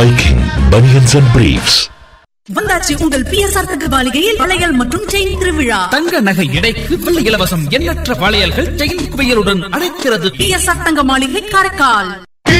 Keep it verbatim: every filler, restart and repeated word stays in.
Viking Bunions and Briefs. வந்தாச்சு உங்கள் PSR தங்க மாளிகையில் வளையல் மற்றும் செயின் திருவிழா. தங்க நகை எடைக்கு வெள்ளி இலவசம். எண்ணற்ற வளையல்கள் செயின் குவியலுடன் அழைக்கிறது. பிஎஸ்ஆர் தங்க மாளிகை காரைக்கால்.